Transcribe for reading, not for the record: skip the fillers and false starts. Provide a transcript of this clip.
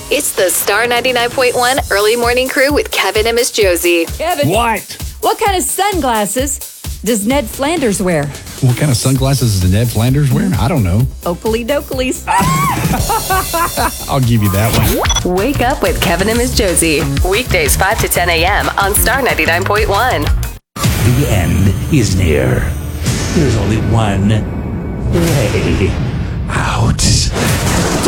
It's the Star 99.1 Early Morning Crew with Kevin and Miss Josie. Kevin, What kind of sunglasses does Ned Flanders wear? What kind of sunglasses does Ned Flanders wear? I don't know. Oakley Doakleys. I'll give you that one. Wake up with Kevin and Miss Josie. Weekdays 5 to 10 a.m. on Star 99.1. The end is near. There's only one way out.